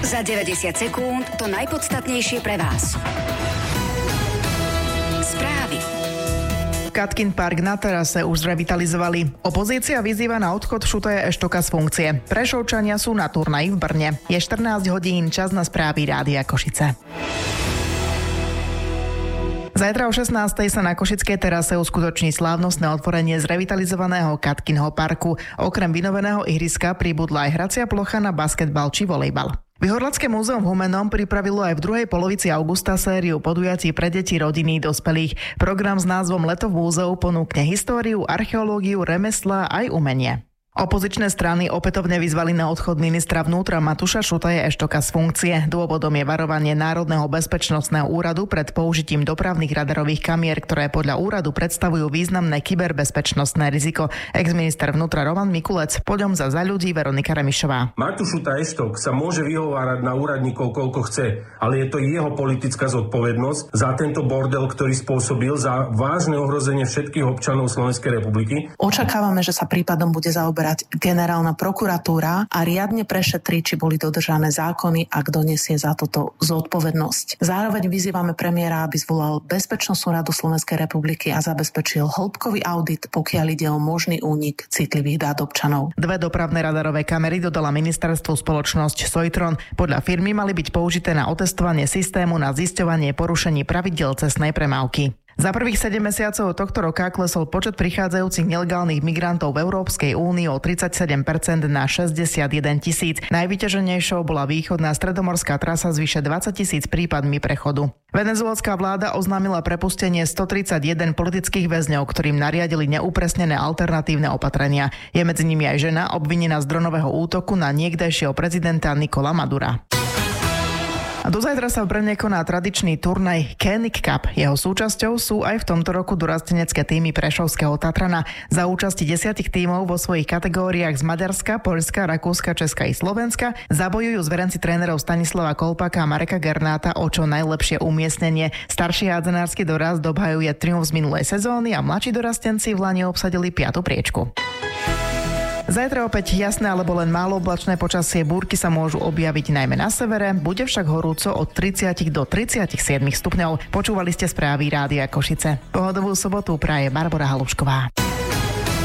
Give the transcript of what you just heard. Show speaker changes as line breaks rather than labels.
Za 90 sekúnd to najpodstatnejšie pre vás. Správy.
Katkin park na terase už zrevitalizovali. Opozícia vyzýva na odchod Šutaja Eštoka z funkcie. Prešovčania sú na turnaji v Brne. Je 14 hodín, čas na správy Rádia Košice. Zajtra o 16:00 sa na košickej terase uskutoční slávnostné otvorenie zrevitalizovaného Katkinho parku. Okrem vynoveného ihriska pribudla aj hracia plocha na basketbal či volejbal. Vyhorlacké múzeum v Humennom pripravilo aj v druhej polovici augusta sériu podujatí pre deti, rodiny, dospelých. Program s názvom Leto v múzeu ponúkne históriu, archeológiu, remesla aj umenie. Opozičné strany opätovne vyzvali na odchod ministra vnútra Matúša Šutaja Eštoka z funkcie. Dôvodom je varovanie Národného bezpečnostného úradu pred použitím dopravných radarových kamier, ktoré podľa úradu predstavujú významné kyberbezpečnostné riziko. Ex-minister vnútra Roman Mikulec, poďom za ľudí Veronika Remišová.
Matúš Šutaj Eštok sa môže vyhovárať na úradníkov koľko chce, ale je to jeho politická zodpovednosť za tento bordel, ktorý spôsobil, za vážne ohrozenie všetkých občanov Slovenskej republiky.
Očakávame, že sa prípadom bude zaoberať generálna prokuratúra a riadne prešetrí, či boli dodržané zákony a kto nesie za toto zodpovednosť. Zároveň vyzývame premiéra, aby zvolal Bezpečnostnú radu Slovenskej republiky a zabezpečil hĺbkový audit, pokiaľ ide o možný únik citlivých dát občanov.
2 dopravné radarové kamery dodala ministerstvu spoločnosť Soitron. Podľa firmy mali byť použité na otestovanie systému na zisťovanie porušení pravidiel cestnej premávky. Za prvých 7 mesiacov tohto roka klesol počet prichádzajúcich nelegálnych migrantov v Európskej únii o 37% na 61 000. Najvyťaženejšou bola východná stredomorská trasa s vyše 20 000 prípadmi prechodu. Venezuelská vláda oznámila prepustenie 131 politických väzňov, ktorým nariadili neupresnené alternatívne opatrenia. Je medzi nimi aj žena obvinená z dronového útoku na niekdajšieho prezidenta Nicola Madura. A do zajtra sa v Brne koná tradičný turnaj Koenig Cup. Jeho súčasťou sú aj v tomto roku dorastenecké týmy Prešovského Tatrana. Za účasti 10 tímov vo svojich kategóriách z Maďarska, Poľska, Rakúska, Česka i Slovenska zabojujú zverenci trénerov Stanislava Kolpaka a Mareka Gernáta o čo najlepšie umiestnenie. Starší hádzanársky dorast obhajuje triumf z minulej sezóny a mladší dorastenci v lani obsadili 5. priečku. Zajtra opäť jasné alebo len málo oblačné počasie, búrky sa môžu objaviť najmä na severe, bude však horúco od 30 do 37 stupňov. Počúvali ste správy Rádia Košice. Pohodovú sobotu praje Barbora Halušková.